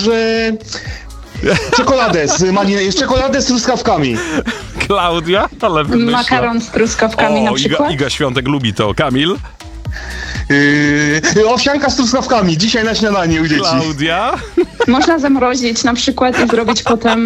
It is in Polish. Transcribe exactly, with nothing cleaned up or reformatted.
czekoladę z, malin- czekoladę z truskawkami. Klaudia, ale wymyśla. Makaron z truskawkami o, na Iga, przykład. Iga Świątek lubi to. Kamil? Yy, owsianka z truskawkami, dzisiaj na śniadanie u dzieci. Klaudia? Można zamrozić na przykład i zrobić potem